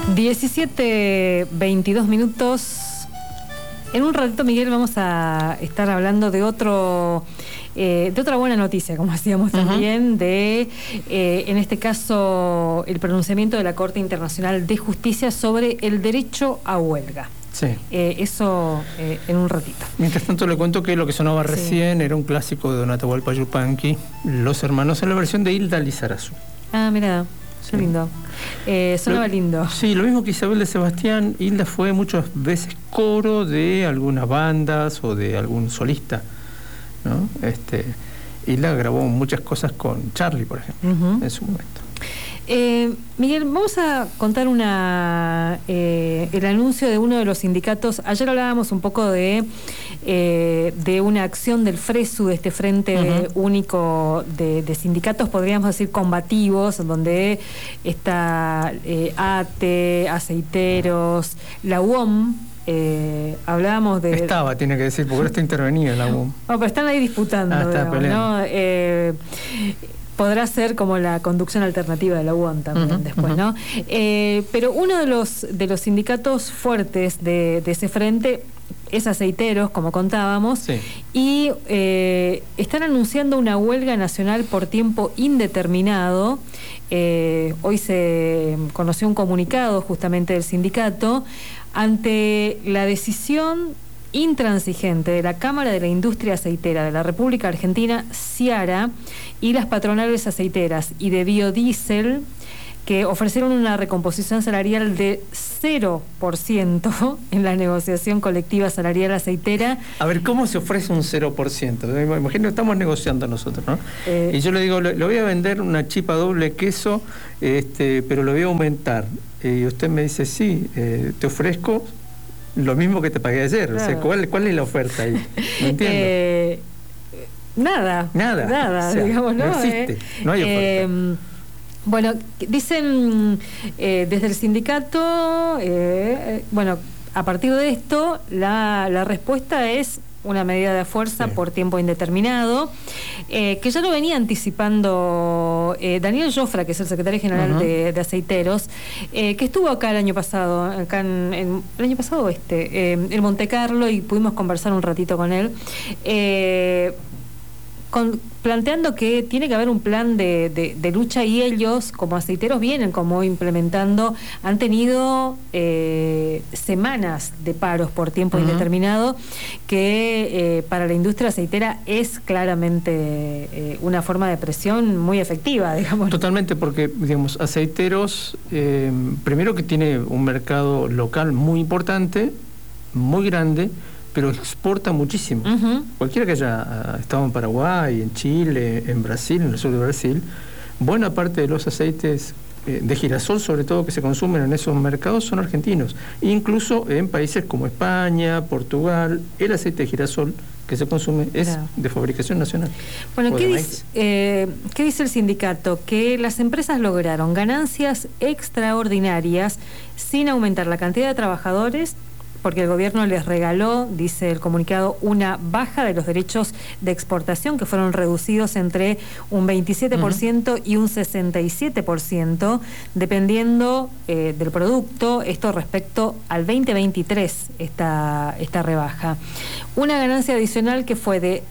17:22 minutos. En un ratito, Miguel, vamos a estar hablando de otra buena noticia, como decíamos también, en este caso, el pronunciamiento de la Corte Internacional de Justicia sobre el derecho a huelga. Sí. Eso en un ratito. Mientras tanto, le cuento que lo que sonaba recién era un clásico de Don Atahualpa Yupanqui, Los Hermanos, en la versión de Hilda Lizarazu. Ah, mira. Qué lindo. Sonaba lindo. Sí, lo mismo que Isabel de Sebastián. Hilda fue muchas veces coro de algunas bandas o de algún solista, ¿no? Hilda grabó muchas cosas con Charlie, por ejemplo, en su momento. Miguel, vamos a contar el anuncio de uno de los sindicatos. Ayer hablábamos un poco de una acción del FRESU, de este Frente Único de Sindicatos, podríamos decir combativos, donde está ATE, Aceiteros, la UOM. Hablábamos de... Tiene que decir, porque ahora está intervenida en la UOM. No, pero están ahí disputando, ¿no? Podrá ser como la conducción alternativa de la UOM también después, ¿no? Pero uno de los sindicatos fuertes de ese frente es Aceiteros, como contábamos, y están anunciando una huelga nacional por tiempo indeterminado. Hoy se conoció un comunicado justamente del sindicato ante la decisión intransigente de la Cámara de la Industria Aceitera de la República Argentina, CIARA, y las patronales aceiteras y de biodiesel, que ofrecieron una recomposición salarial de 0% en la negociación colectiva salarial aceitera. A ver, ¿cómo se ofrece un 0%? Imagino, estamos negociando nosotros, ¿no? Y yo le digo, le voy a vender una chipa doble queso, pero lo voy a aumentar. Y usted me dice, sí, te ofrezco lo mismo que te pagué ayer. Claro. O sea, ¿cuál es la oferta ahí? No entiendo. Nada, o sea, digamos, no existe, no hay oferta. Bueno, dicen desde el sindicato, a partir de esto, la respuesta es una medida de fuerza por tiempo indeterminado, que ya lo venía anticipando Daniel Jofra, que es el secretario general de Aceiteros, que estuvo acá el año pasado, el año pasado en Monte Carlo, y pudimos conversar un ratito con él, planteando que tiene que haber un plan de lucha, y ellos, como Aceiteros, vienen como implementando, han tenido semanas de paros por tiempo indeterminado, que para la industria aceitera es claramente una forma de presión muy efectiva, digamos. Totalmente, porque, digamos, Aceiteros, primero que tiene un mercado local muy importante, muy grande, pero exporta muchísimo. Cualquiera que haya estado en Paraguay, en Chile, en Brasil, en el sur de Brasil, buena parte de los aceites de girasol, sobre todo, que se consumen en esos mercados, son argentinos. Incluso en países como España, Portugal, el aceite de girasol que se consume es de fabricación nacional. Bueno, ¿qué dice el sindicato? Que las empresas lograron ganancias extraordinarias sin aumentar la cantidad de trabajadores, porque el gobierno les regaló, dice el comunicado, una baja de los derechos de exportación, que fueron reducidos entre un 27% y un 67%, dependiendo del producto. Esto respecto al 2023, esta rebaja. Una ganancia adicional que fue de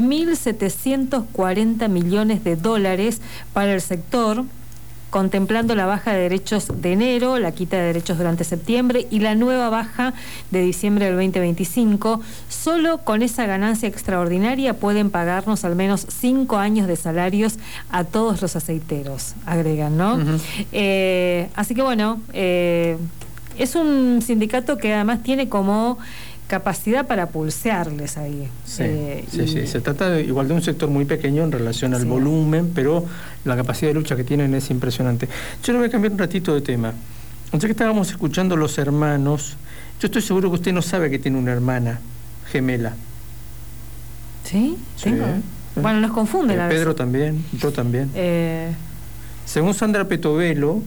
3.740 millones de dólares para el sector, contemplando la baja de derechos de enero, la quita de derechos durante septiembre y la nueva baja de diciembre del 2025. Solo con esa ganancia extraordinaria pueden pagarnos al menos 5 años de salarios a todos los aceiteros, agregan, ¿no? Así que bueno, es un sindicato que además tiene como capacidad para pulsearles ahí. Sí. Se trata igual de un sector muy pequeño en relación al volumen, pero la capacidad de lucha que tienen es impresionante. Yo le voy a cambiar un ratito de tema. Ya que estábamos escuchando Los Hermanos, yo estoy seguro que usted no sabe que tiene una hermana gemela. ¿Sí? Tengo. Bueno, nos confunden a veces. Pedro también, yo también. Según Sandra Petovelo,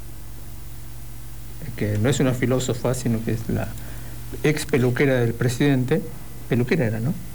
que no es una filósofa, sino que es la ex peluquera del presidente, peluquera era, ¿no?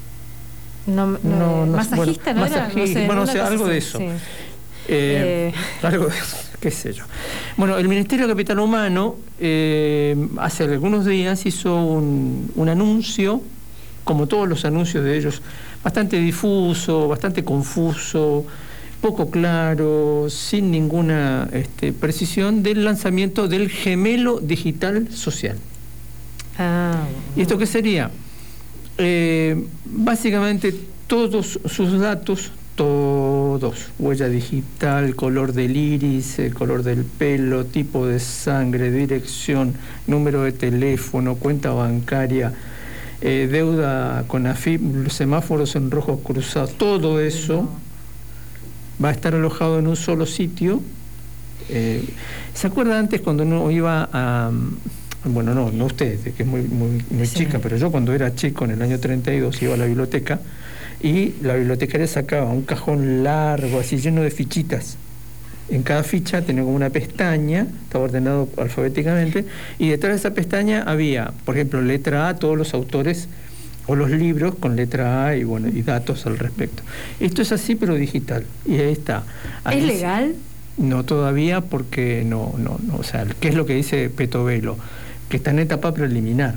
No, masajista, bueno, ¿no era? Masajista, no sé, bueno, o sea, algo de eso. Sí. Algo de eso. qué sé yo. Bueno, el Ministerio de Capital Humano hace algunos días hizo un anuncio, como todos los anuncios de ellos, bastante difuso, bastante confuso, poco claro, sin ninguna precisión, del lanzamiento del gemelo digital social. ¿Y esto qué sería? Básicamente todos sus datos, huella digital, color del iris, color del pelo, tipo de sangre, dirección, número de teléfono, cuenta bancaria, deuda con AFIP, semáforos en rojo cruzados, todo eso va a estar alojado en un solo sitio. ¿Se acuerda antes cuando uno iba a... Bueno, no usted, que es muy sí. Chica, pero yo cuando era chico, en el año 32, iba a la biblioteca y la bibliotecaria sacaba un cajón largo, así lleno de fichitas. En cada ficha tenía como una pestaña, estaba ordenado alfabéticamente, y detrás de esa pestaña había, por ejemplo, letra A, todos los autores o los libros con letra A y datos al respecto. Esto es así, pero digital. Y ahí está. Ahí ¿Es legal? No, todavía, porque no. O sea, ¿qué es lo que dice Petovelo? Que está en etapa preliminar.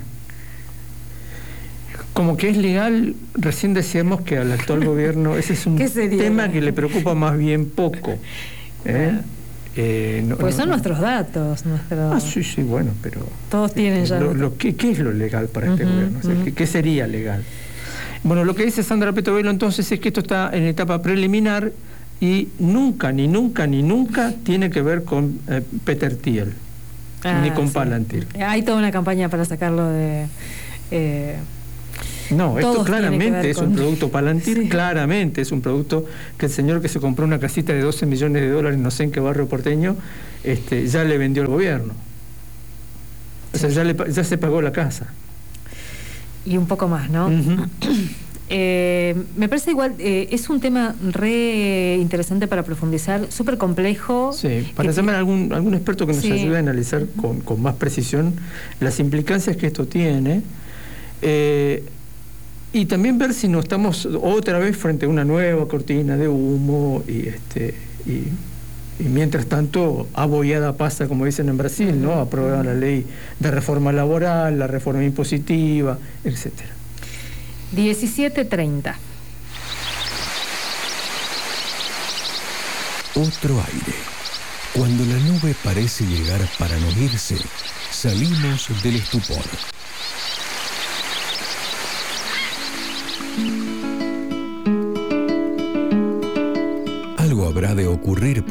Como que es legal, recién decíamos que al actual gobierno ese es un tema que le preocupa más bien poco. Pues son nuestros datos. Sí, bueno, pero... Todos tienen ya... ¿Qué es lo legal para este gobierno? O sea, ¿qué sería legal? Bueno, lo que dice Sandra Petovelo entonces es que esto está en etapa preliminar y nunca tiene que ver con Peter Thiel, ni con Palantir. Hay toda una campaña para sacarlo de... No, esto claramente es un producto Palantir, claramente es un producto que el señor que se compró una casita de 12 millones de dólares, no sé en qué barrio porteño, ya le vendió al gobierno. O sea, ya se pagó la casa. Y un poco más, ¿no? Me parece igual, es un tema re interesante para profundizar, súper complejo. Sí, para llamar a algún experto que nos ayude a analizar con más precisión las implicancias que esto tiene. Y también ver si no estamos otra vez frente a una nueva cortina de humo y mientras tanto abollada pasa, como dicen en Brasil, ¿no? Aprobaron la ley de reforma laboral, la reforma impositiva, etcétera. 17:30. Otro aire. Cuando la nube parece llegar para no irse, salimos del estupor. Algo habrá de ocurrir para